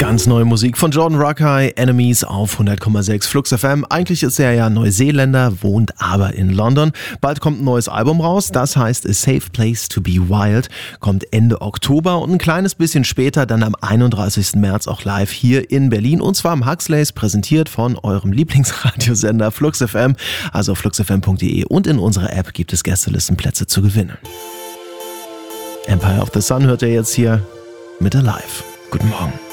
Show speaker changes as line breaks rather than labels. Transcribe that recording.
Ganz neue Musik von Jordan Rakei, Enemies auf 100,6 Flux FM. Eigentlich ist er ja Neuseeländer, wohnt aber in London. Bald kommt ein neues Album raus, das heißt A Safe Place to Be Wild, kommt Ende Oktober und ein kleines bisschen später, dann am 31. März auch live hier in Berlin und zwar am Huxleys, präsentiert von eurem Lieblingsradiosender Flux FM, also fluxfm.de, und in unserer App gibt es Gästelistenplätze zu gewinnen. Empire of the Sun hört ihr jetzt hier mit Alive. Guten Morgen.